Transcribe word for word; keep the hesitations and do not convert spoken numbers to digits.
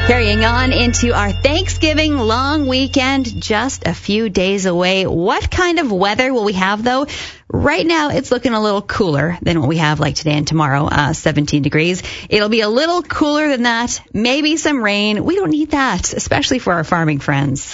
Carrying on into our Thanksgiving long weekend, just a few days away. What kind of weather will we have, though? Right now, it's looking a little cooler than what we have like today and tomorrow, uh, seventeen degrees. It'll be a little cooler than that, maybe some rain. We don't need that, especially for our farming friends.